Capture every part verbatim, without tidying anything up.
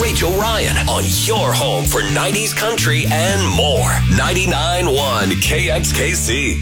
Rachel Ryan on your home for nineties country and more. ninety-nine point one K X K C.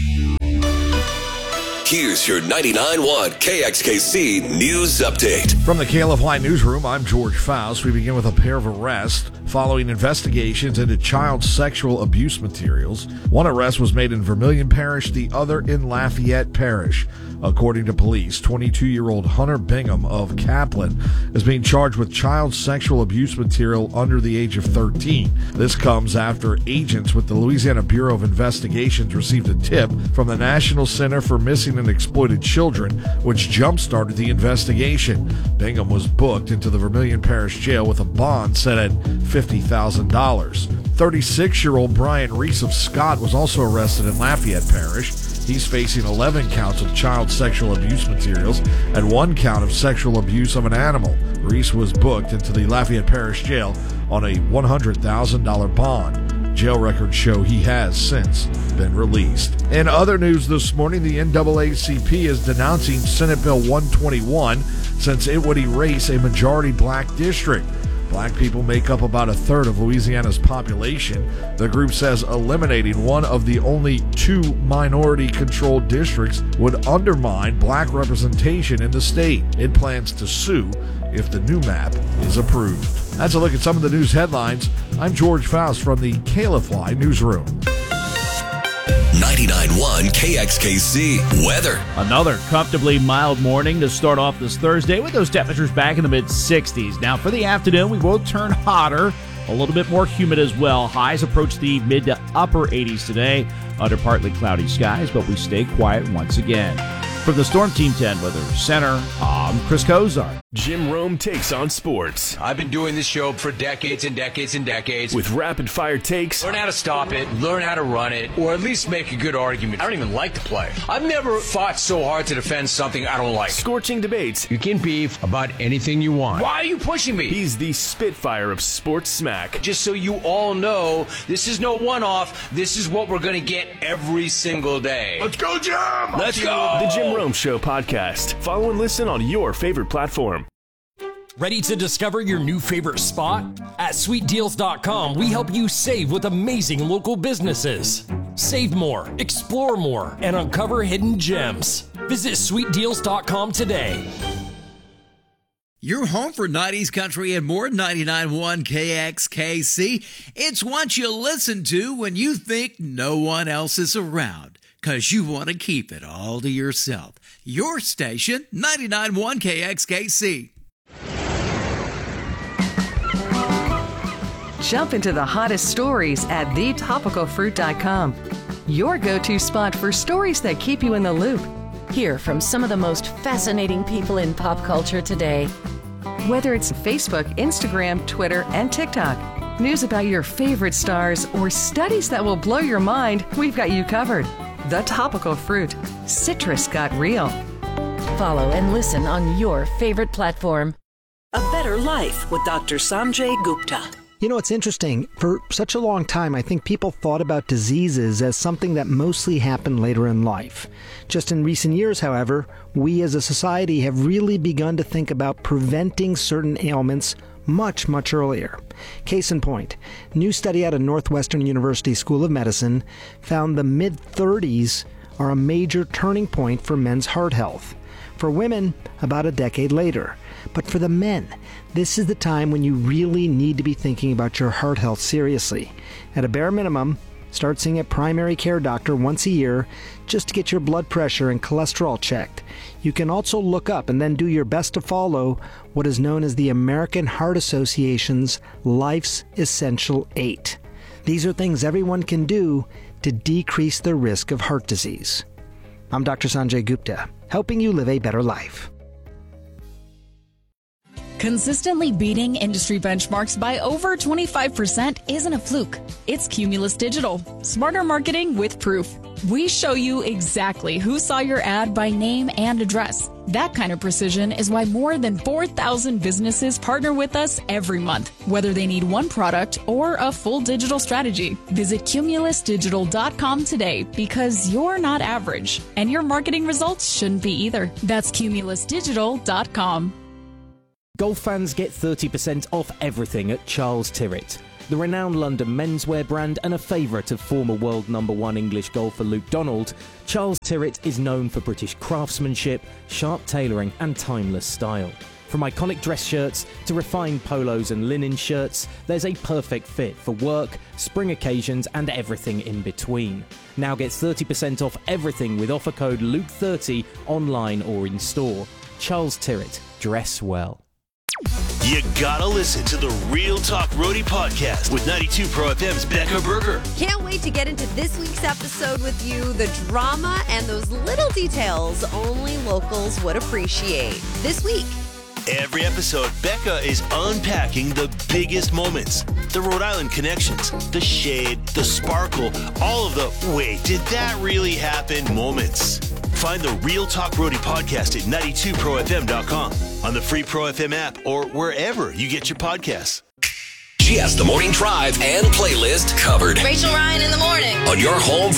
Here's your ninety-nine point one K X K C News Update. From the K L F Y Newsroom, I'm George Faust. We begin with a pair of arrests following investigations into child sexual abuse materials. One arrest was made in Vermilion Parish, the other in Lafayette Parish. According to police, twenty-two-year-old Hunter Bingham of Kaplan is being charged with child sexual abuse material under the age of thirteen. This comes after agents with the Louisiana Bureau of Investigations received a tip from the National Center for Missing and Exploited Children, which jump-started the investigation. Bingham was booked into the Vermilion Parish Jail with a bond set at fifty thousand dollars. thirty-six-year-old Brian Reese of Scott was also arrested in Lafayette Parish. He's facing eleven counts of child sexual abuse materials and one count of sexual abuse of an animal. Reese was booked into the Lafayette Parish Jail on a one hundred thousand dollars bond. Jail records show he has since been released. In other news this morning, the N double A C P is denouncing Senate Bill one twenty-one since it would erase a majority black district. Black people make up about a third of Louisiana's population. The group says eliminating one of the only two minority-controlled districts would undermine black representation in the state. It plans to sue if the new map is approved. That's a look at some of the news headlines. I'm George Faust from the K L F Y Newsroom. ninety-nine point one K X K C weather. Another comfortably mild morning to start off this Thursday with those temperatures back in the mid sixties. Now for the afternoon, we will turn hotter, a little bit more humid as well. Highs approach the mid to upper eighties today under partly cloudy skies, but we stay quiet once again. From the Storm Team ten Weather Center, I'm Chris Kozar. Jim Rome takes on sports. I've been doing this show for decades and decades and decades. With rapid-fire takes. Learn how to stop it, learn how to run it, or at least make a good argument. I don't even like to play. I've never fought so hard to defend something I don't like. Scorching debates. You can beef about anything you want. Why are you pushing me? He's the Spitfire of sports smack. Just so you all know, this is no one-off. This is what we're going to get every single day. Let's go, Jim! Let's go! The Jim Rome Show podcast. Follow and listen on your favorite platform. Ready to discover your new favorite spot? At sweet deals dot com, we help you save with amazing local businesses. Save more, explore more, and uncover hidden gems. Visit sweet deals dot com today. You're home for nineties country and more. Ninety-nine point one K X K C. It's what you listen to when you think no one else is around, because you want to keep it all to yourself. Your station, ninety-nine point one K X K C. Jump into the hottest stories at the topical fruit dot com. Your go-to spot for stories that keep you in the loop. Hear from some of the most fascinating people in pop culture today. Whether it's Facebook, Instagram, Twitter, and TikTok, news about your favorite stars, or studies that will blow your mind, we've got you covered. The Topical Fruit. Citrus got real. Follow and listen on your favorite platform. A Better Life with Doctor Sanjay Gupta. You know, it's interesting. For such a long time, I think people thought about diseases as something that mostly happened later in life. Just in recent years, however, we as a society have really begun to think about preventing certain ailments much, much earlier. Case in point, new study out of Northwestern University School of Medicine found the mid-thirties are a major turning point for men's heart health. For women, about a decade later. But for the men, this is the time when you really need to be thinking about your heart health seriously. At a bare minimum, start seeing a primary care doctor once a year just to get your blood pressure and cholesterol checked. You can also look up and then do your best to follow what is known as the American Heart Association's Life's Essential Eight. These are things everyone can do to decrease the risk of heart disease. I'm Doctor Sanjay Gupta, helping you live a better life. Consistently beating industry benchmarks by over twenty-five percent isn't a fluke. It's Cumulus Digital. Smarter marketing with proof. We show you exactly who saw your ad by name and address. That kind of precision is why more than four thousand businesses partner with us every month, whether they need one product or a full digital strategy. Visit cumulus digital dot com today, because you're not average, and your marketing results shouldn't be either. That's cumulus digital dot com. Golf fans get thirty percent off everything at Charles Tyrwhitt. The renowned London menswear brand and a favourite of former world number one English golfer Luke Donald, Charles Tyrwhitt is known for British craftsmanship, sharp tailoring and timeless style. From iconic dress shirts to refined polos and linen shirts, there's a perfect fit for work, spring occasions and everything in between. Now get thirty percent off everything with offer code Luke thirty online or in store. Charles Tyrwhitt, dress well. You gotta listen to the Real Talk Roadie podcast with ninety-two Pro F M's Becca Berger. Can't wait to get into this week's episode with you. The drama and those little details only locals would appreciate. This week. Every episode, Becca is unpacking the biggest moments, the Rhode Island connections, the shade, the sparkle, all of the wait, did that really happen moments. Find the Real Talk Roadie podcast at ninety-two pro f m dot com, on the free Pro F M app, or wherever you get your podcasts. She has the morning drive and playlist covered. Rachel Ryan in the morning. On your home